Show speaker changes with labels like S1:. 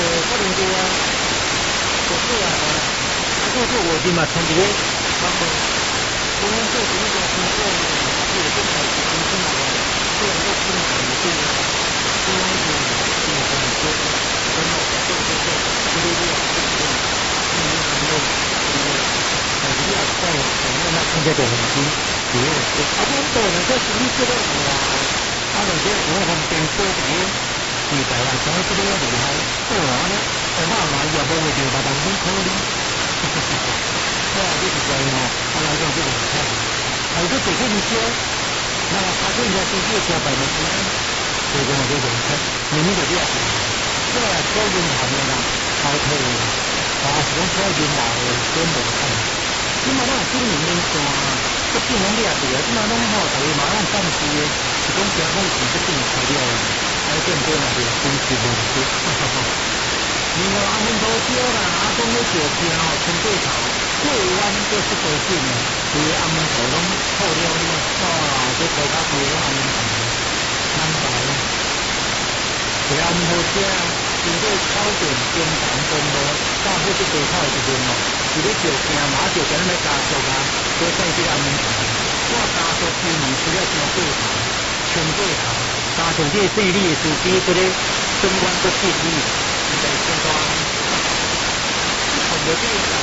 S1: 可能就就是啊，就是我的嘛，从这个他们中央做的那个工作，有这个工作嘛，这个工作对啊，中央是这个工作，然后这个看这个很清，主要是啊，我们能够处理这个啊，啊，那些我们边说这个，你在啊，讲这个厉害，做完了，慢慢也不会就把它弄脱离，这样就是这样啊，后来就这个看，还有个解决你说，那他现在是越过百分之，这种看，你们的这样，这样抽烟行的啦，好推的，啊，是讲抽烟啦，真无看。你嘛，咱今年面线，这进拢掠住啊！即嘛拢好，大家嘛拢暂时的，是讲加工是这种材料的，还变多嘛就真是问题。然后阿门多少啦，阿公咧烧饼哦，春过头，过弯就是高兴的，所以阿门头拢好了呢，哇，这头家贵了阿门头，难白。这阿门头车，经过考点中长公路，到好这地口的时阵哦。是咧烧饼，马上跟咱咧加速啊！所以这些阿门头，我加速前面除了上过头、冲过头，加上这个生理的司机，这个相关的建议，是在相关，看到这个。